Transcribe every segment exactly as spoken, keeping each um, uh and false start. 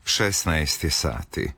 šesnaest je sati.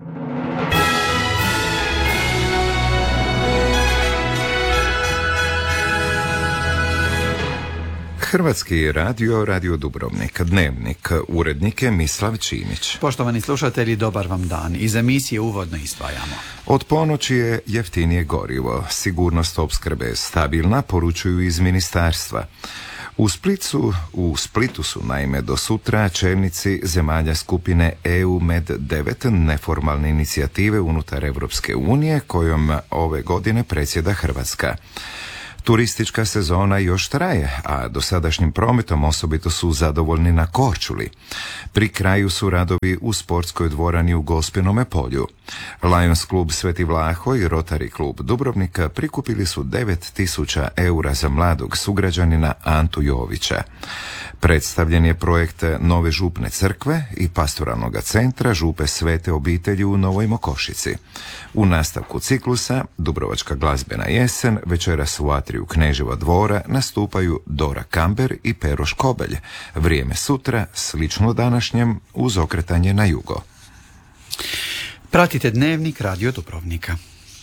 Hrvatski radio, Radio Dubrovnik, Dnevnik, urednik je Mislav Čimić. Poštovani slušatelji, dobar vam dan. Iz emisije uvodno izdvajamo. Od ponoći je jeftinije gorivo. Sigurnost opskrbe je stabilna, poručuju iz ministarstva. U Splitu, u Splitu su naime do sutra čelnici zemalja skupine E U Med devet, neformalne inicijative unutar Europske unije kojom ove godine predsjeda Hrvatska. Turistička sezona još traje, a dosadašnjim prometom osobito su zadovoljni na Korčuli. Pri kraju su radovi u sportskoj dvorani u Gospinome polju. Lions klub Sveti Vlaho i Rotary klub Dubrovnika prikupili su devet tisuća eura za mladog sugrađanina Antu Jovića. Predstavljen je projekt nove župne crkve i pastoralnog centra župe Svete obitelji u Novoj Mokošici. U nastavku ciklusa Dubrovačka glazbena jesen večeras u atriju Kneževa dvora nastupaju Dora Kamber i Pero Škobelj. Vrijeme sutra slično današnjem uz okretanje na jugo. Pratite Dnevnik Radio Dubrovnika.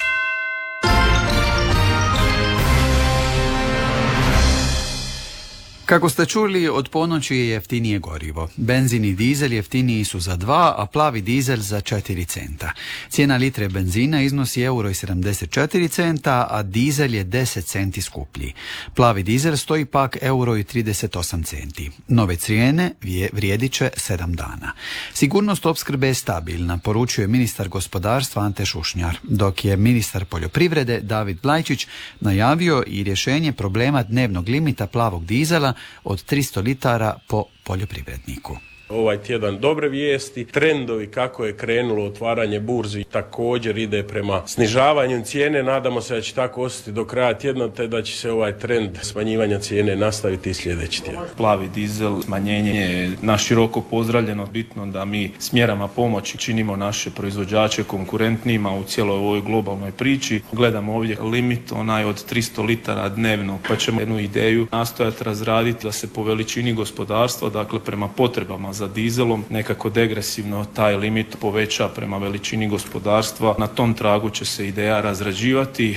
Kako ste čuli, od ponoći je jeftinije gorivo. Benzin i dizel jeftiniji su za dva, a plavi dizel za četiri centa. Cijena litre benzina iznosi euro i sedamdeset četiri centa, a dizel je deset centi skuplji. Plavi dizel stoji pak euro i trideset osam centi. Nove cijene vrijedit će sedam dana. Sigurnost opskrbe je stabilna, poručuje ministar gospodarstva Ante Šušnjar, dok je ministar poljoprivrede David Blajčić najavio i rješenje problema dnevnog limita plavog dizela od tristo litara po poljoprivredniku. Ovaj tjedan dobre vijesti, trendovi kako je krenulo otvaranje burzi također ide prema snižavanju cijene, nadamo se da će tako ostati do kraja tjedna te da će se ovaj trend smanjivanja cijene nastaviti i sljedeći tjedan. Plavi dizel, smanjenje je naširoko pozdravljeno, bitno da mi s mjerama pomoći činimo naše proizvođače konkurentnijima u cijeloj ovoj globalnoj priči. Gledamo ovdje limit onaj od tristo litara dnevno, pa ćemo jednu ideju nastojati razraditi da se po veličini gospodarstva, dakle prema potrebama za dizelom, nekako degresivno taj limit poveća prema veličini gospodarstva. Na tom tragu će se ideja razrađivati.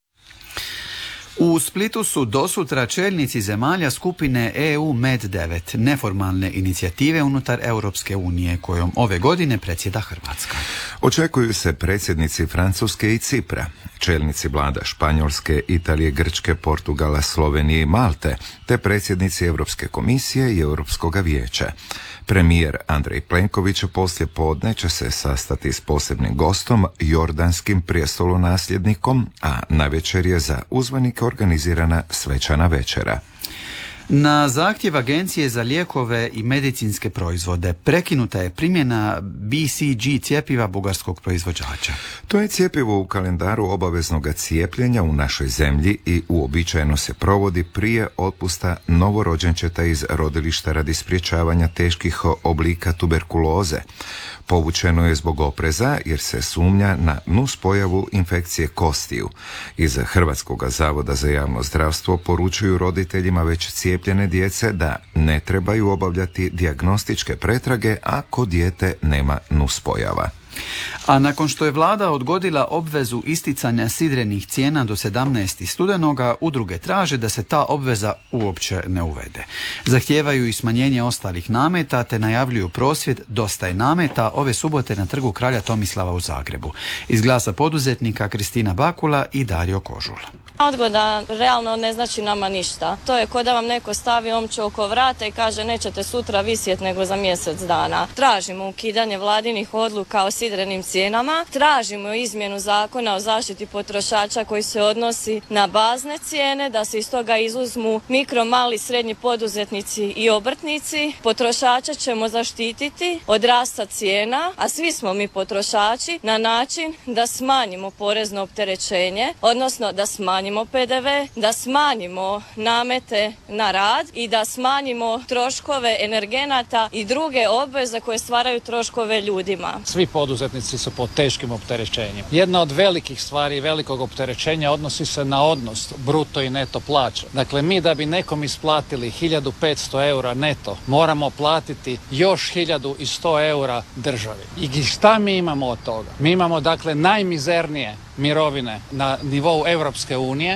U Splitu su dosutra čelnici zemalja skupine E U Med devet, neformalne inicijative unutar Europske unije, kojom ove godine predsjeda Hrvatska. Očekuju se predsjednici Francuske i Cipra, čelnici vlada Španjolske, Italije, Grčke, Portugala, Slovenije i Malte, te predsjednici Europske komisije i Europskoga vijeća. Premijer Andrej Plenković poslije podne će se sastati s posebnim gostom, jordanskim prijestolonasljednikom, a navečer je za uzvanike organizirana svečana večera. Na zahtjev Agencije za lijekove i medicinske proizvode prekinuta je primjena B C G cjepiva bugarskog proizvođača. To je cjepivo u kalendaru obaveznog cijepljenja u našoj zemlji i uobičajeno se provodi prije otpusta novorođenčeta iz rodilišta radi sprječavanja teških oblika tuberkuloze. Povučeno je zbog opreza jer se sumnja na nuspojavu infekcije kostiju. Iz Hrvatskog zavoda za javno zdravstvo poručuju roditeljima već cijepljene djece da ne trebaju obavljati dijagnostičke pretrage ako dijete nema nuspojava. A nakon što je vlada odgodila obvezu isticanja sidrenih cijena do sedamnaestog studenoga, udruge traže da se ta obveza uopće ne uvede. Zahtijevaju i smanjenje ostalih nameta te najavljuju prosvjed Dosta je nameta ove subote na trgu Kralja Tomislava u Zagrebu. Iz Glasa poduzetnika Kristina Bakula i Dario Kožul. Odgoda realno ne znači nama ništa. To je ko da vam neko stavi omču oko vrata i kaže nećete sutra visjeti nego za mjesec dana. Tražimo ukidanje vladinih odluka o sidrenim cijenama, tražimo izmjenu zakona o zaštiti potrošača koji se odnosi na bazne cijene, da se iz toga izuzmu mikro, mali, srednji poduzetnici i obrtnici. Potrošače ćemo zaštititi od rasta cijena, a svi smo mi potrošači, na način da smanjimo porezno opterećenje, odnosno da smanjimo smanjimo P D V, da smanjimo namete na rad i da smanjimo troškove energenata i druge obveze koje stvaraju troškove ljudima. Svi poduzetnici su pod teškim opterećenjem. Jedna od velikih stvari, velikog opterećenja odnosi se na odnos bruto i neto plaće. Dakle, mi da bi nekom isplatili hiljadu petsto eura neto, moramo platiti još hiljadu sto eura državi. I šta mi imamo od toga? Mi imamo dakle najmizernije mirovine na nivou Europske unije.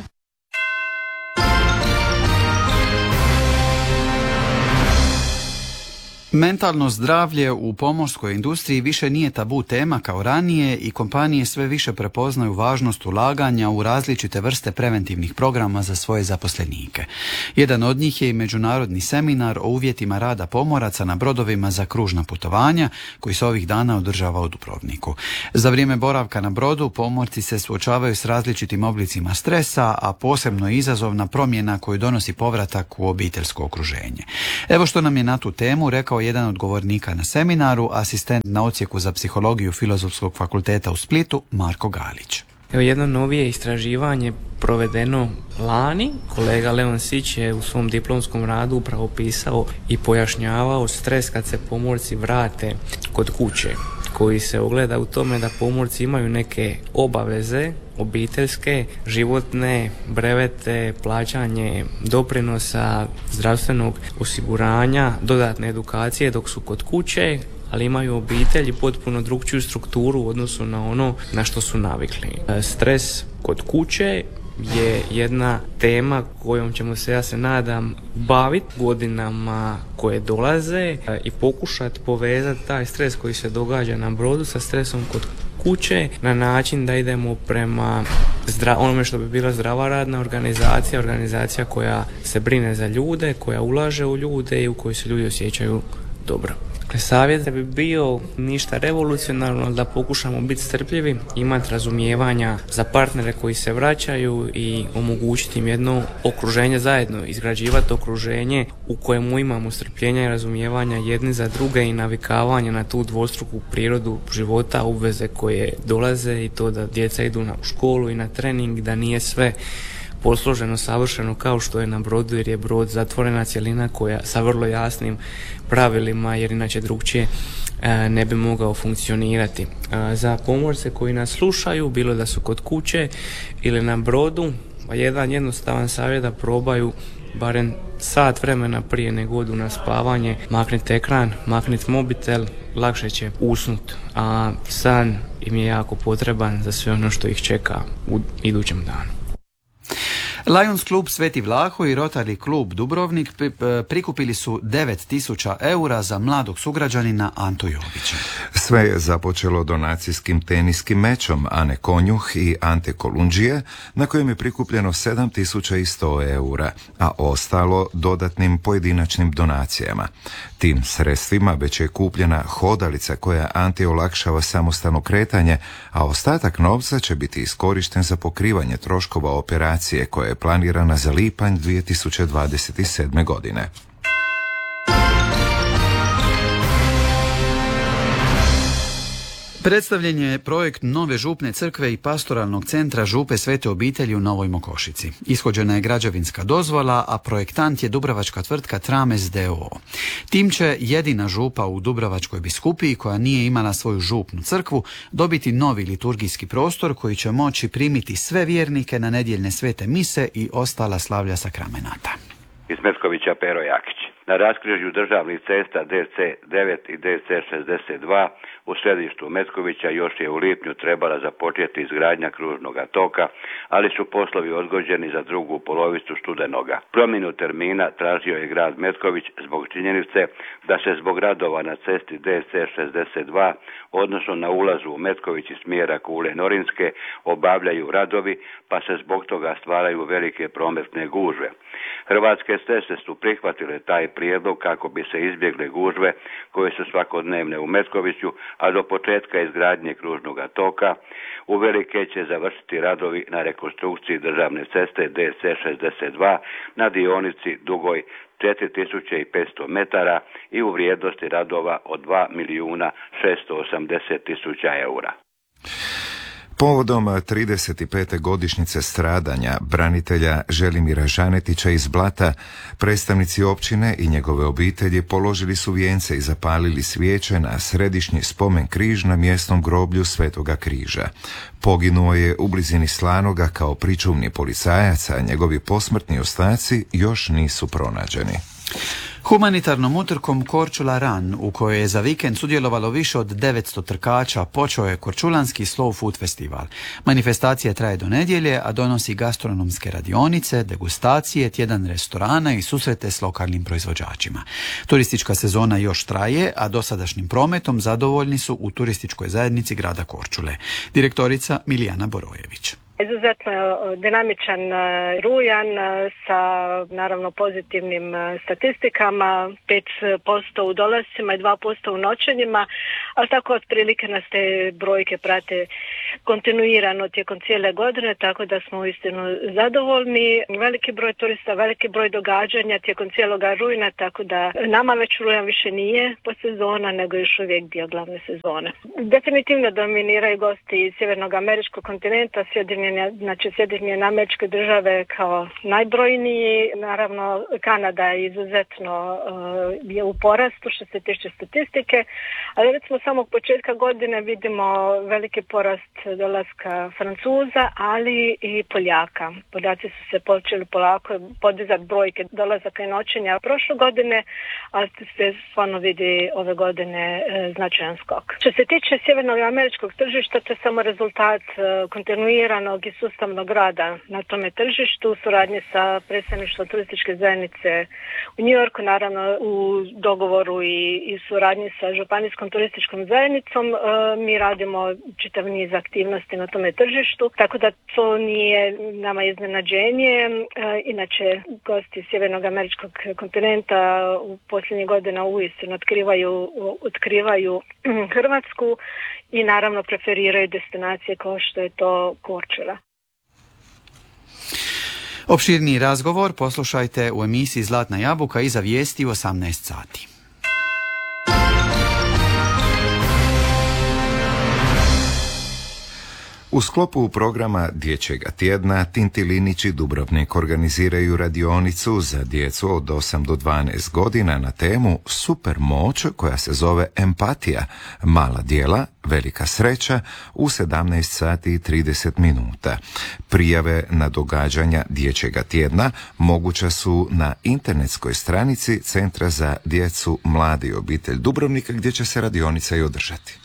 Mentalno zdravlje u pomorskoj industriji više nije tabu tema kao ranije i kompanije sve više prepoznaju važnost ulaganja u različite vrste preventivnih programa za svoje zaposlenike. Jedan od njih je i međunarodni seminar o uvjetima rada pomoraca na brodovima za kružna putovanja koji se ovih dana održava u Dubrovniku. Za vrijeme boravka na brodu pomorci se suočavaju s različitim oblicima stresa, a posebno je izazovna promjena koju donosi povratak u obiteljsko okruženje. Evo što nam je na tu temu rekao jedan od govornika na seminaru, asistent na odsjeku za psihologiju Filozofskog fakulteta u Splitu, Marko Galić. Evo jedno novije istraživanje provedeno lani. Kolega Leon Sić je u svom diplomskom radu upravo pisao i pojašnjavao stres kad se pomorci vrate kod kuće, koji se ogleda u tome da pomorci imaju neke obaveze obiteljske, životne, brevete, plaćanje doprinosa, zdravstvenog osiguranja, dodatne edukacije dok su kod kuće, ali imaju obitelj i potpuno drukčiju strukturu u odnosu na ono na što su navikli. Stres kod kuće je jedna tema kojom ćemo se, ja se nadam, baviti godinama koje dolaze i pokušati povezati taj stres koji se događa na brodu sa stresom kod kuće na način da idemo prema zdra- onome što bi bila zdrava radna organizacija, organizacija koja se brine za ljude, koja ulaže u ljude i u kojoj se ljudi osjećaju dobro. Dakle, savjet bi bio ništa revolucionarno, da pokušamo biti strpljivi, imati razumijevanja za partnere koji se vraćaju i omogućiti im jedno okruženje zajedno, izgrađivati okruženje u kojemu imamo strpljenja i razumijevanja jedni za druge i navikavanje na tu dvostruku prirodu života, obveze koje dolaze i to da djeca idu na školu i na trening, da nije sve posloženo, savršeno kao što je na brodu, jer je brod zatvorena cjelina koja sa vrlo jasnim pravilima, jer inače drugčije e, ne bi mogao funkcionirati. E, za pomorce koji nas slušaju, bilo da su kod kuće ili na brodu, jedan jednostavan savjet da probaju barem sat vremena prije nego odu na spavanje makniti ekran, makniti mobitel, lakše će usnut, a san im je jako potreban za sve ono što ih čeka u idućem danu. Lions klub Sveti Vlaho i Rotary klub Dubrovnik prikupili su devet tisuća eura za mladog sugrađanina Antu Jovića. Sve je započelo donacijskim teniskim mečom Ane Konjuh i Ante Kolundžije, na kojem je prikupljeno sedam tisuća sto eura, a ostalo dodatnim pojedinačnim donacijama. Tim sredstvima već je kupljena hodalica koja Anti olakšava samostalno kretanje, a ostatak novca će biti iskorišten za pokrivanje troškova operacije koja je planirana za lipanj dvije tisuće dvadeset sedme. godine. Predstavljen je projekt nove župne crkve i pastoralnog centra župe Svete obitelji u Novoj Mokošici. Ishođena je građevinska dozvola, a projektant je dubrovačka tvrtka Trames d o o. Tim će jedina župa u Dubrovačkoj biskupiji koja nije imala svoju župnu crkvu dobiti novi liturgijski prostor koji će moći primiti sve vjernike na nedjeljne svete mise i ostala slavlja sakramenata. Iz Metkovića Pero Jakić. Na raskrižju državnih cesta D C devet i D C šezdeset dva u središtu Metkovića još je u lipnju trebala započeti izgradnja kružnog toka, ali su poslovi odgođeni za drugu polovicu studenoga. Promjenu termina tražio je grad Metković zbog činjenice da se zbog radova na cesti D C šezdeset dva, odnosno na ulazu u Metković iz smjera Kule Norinske, obavljaju radovi, pa se zbog toga stvaraju velike prometne gužve. Hrvatske ceste su prihvatile taj prijedlog kako bi se izbjegle gužve koje su svakodnevne u Metkoviću, a do početka izgradnje kružnog toka uvelike će završiti radovi na rekonstrukciji državne ceste D C šezdeset dva na dionici dugoj četiri tisuće petsto metara i u vrijednosti radova od dva milijuna šesto osamdeset tisuća eura. Povodom trideset pete godišnjice stradanja branitelja Želimira Žanetića iz Blata, predstavnici općine i njegove obitelji položili su vijence i zapalili svijeće na središnji spomen križ na mjesnom groblju Svetoga križa. Poginuo je u blizini Slanoga kao pričuvni policajac, a njegovi posmrtni ostaci još nisu pronađeni. Humanitarnom utrkom Korčula Run, u kojoj je za vikend sudjelovalo više od devetsto trkača, počeo je Korčulanski Slow Food Festival. Manifestacija traje do nedjelje, a donosi gastronomske radionice, degustacije, tjedan restorana i susrete s lokalnim proizvođačima. Turistička sezona još traje, a dosadašnjim prometom zadovoljni su u turističkoj zajednici grada Korčule. Direktorica Milijana Borojević. Izuzetno dinamičan rujan sa naravno pozitivnim statistikama, pet posto u dolascima i dva posto u noćenjima, ali tako otprilike nas te brojke prate kontinuirano tijekom cijele godine, tako da smo uistinu zadovoljni. Veliki broj turista, veliki broj događanja tijekom cijeloga rujna, tako da nama već rujan više nije po sezona, nego još uvijek dio glavne sezone. Definitivno dominiraju gosti iz sjevernog američkog kontinenta, Sjedinjenih Znači Sjedinjene Američke Države kao najbrojniji, naravno Kanada je izuzetno uh, je u porastu što se tiče statistike, ali recimo samog početka godine vidimo veliki porast dolaska Francuza, ali i Poljaka. Poljaci su se počeli polako podizati brojke dolazaka i noćenja prošle godine, ali se stvarno vidi ove godine uh, značajan skok. Što se tiče sjevernog američkog tržišta, to je samo rezultat uh, kontinuirano i sustavnog rada na tome tržištu u suradnji sa predstavništvom turističke zajednice u New Yorku, naravno u dogovoru i, i suradnji sa županijskom turističkom zajednicom. E, mi radimo čitav niz aktivnosti na tome tržištu, tako da to nije nama iznenađenje. E, inače, gosti sjevernog američkog kontinenta u posljednjih godina uistinu otkrivaju, otkrivaju Hrvatsku i naravno preferiraju destinacije kao što je to Korčula. Opširniji razgovor poslušajte u emisiji Zlatna jabuka iza vijesti u osamnaest sati. U sklopu programa Dječjega tjedna Tintilinić i Dubrovnik organiziraju radionicu za djecu od osam do dvanaest godina na temu Super moć koja se zove Empatija, mala djela, velika sreća u sedamnaest sati i trideset minuta. Prijave na događanja Dječjega tjedna moguća su na internetskoj stranici Centra za djecu, mladi i obitelj Dubrovnika gdje će se radionica i održati.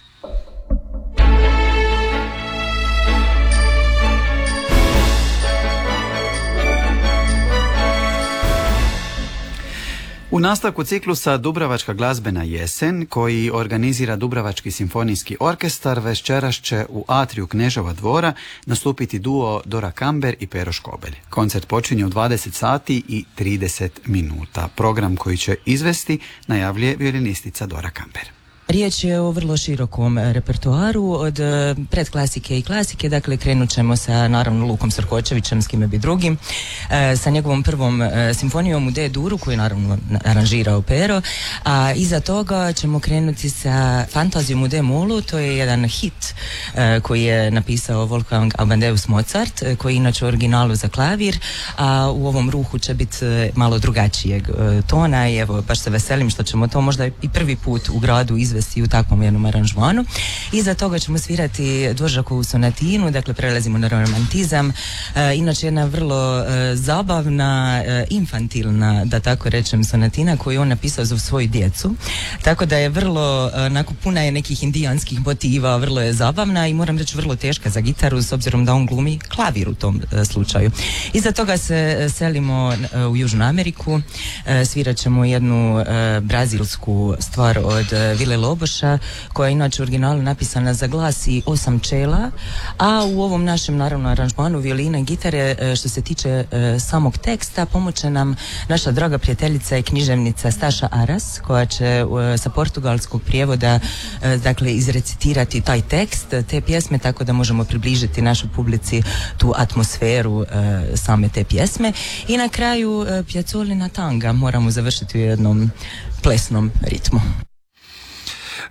U nastavku ciklusa Dubrovačka glazbena jesen, koji organizira Dubrovački simfonijski orkestar, večeras će u atriju Kneževa dvora nastupiti duo Dora Kamber i Pero Škobelj. Koncert počinje u dvadeset sati i trideset minuta. Program koji će izvesti najavljuje violinistica Dora Kamber. Riječ je o vrlo širokom repertoaru od predklasike i klasike, dakle krenut ćemo sa naravno Lukom Srkočevićem, s kime bi drugim, sa njegovom prvom simfonijom u D duru koju je naravno aranžirao Pero, a iza toga ćemo krenuti sa Fantazijom u D molu, to je jedan hit koji je napisao Wolfgang Amadeus Mozart, koji je inače u originalu za klavir, a u ovom ruhu će biti malo drugačijeg tona i evo baš se veselim što ćemo to možda i prvi put u gradu izvesti u takvom jednom aranžmanu. Iza toga ćemo svirati Dvoržakovu sonatinu, dakle prelazimo na romantizam. E, inače jedna vrlo e, zabavna, e, infantilna, da tako rečem, sonatina koju je on napisao za svoju djecu. Tako da je vrlo, e, onako, puna je nekih indijanskih motiva, vrlo je zabavna i moram reći vrlo teška za gitaru s obzirom da on glumi klavir u tom e, slučaju. Iza toga se e, selimo e, u Južnu Ameriku. E, svirat ćemo jednu e, brazilsku stvar od e, Vile Loboša, koja je inače u originalu napisana za glas i osam čela, a u ovom našem naravno aranžmanu violine i gitare, što se tiče e, samog teksta, pomoće nam naša draga prijateljica i književnica Staša Aras, koja će e, sa portugalskog prijevoda e, dakle izrecitirati taj tekst, te pjesme, tako da možemo približiti našoj publici tu atmosferu e, same te pjesme. I na kraju e, Piazzolina tanga moramo završiti u jednom plesnom ritmu.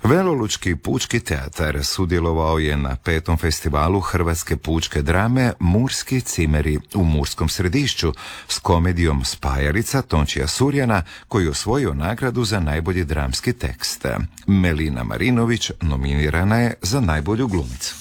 Velolučki pučki teatar sudjelovao je na petom festivalu Hrvatske pučke drame Murski cimeri u Murskom Središću s komedijom Spajalica Tončija Surjana, koji je osvojio nagradu za najbolji dramski tekst. Melina Marinović nominirana je za najbolju glumicu.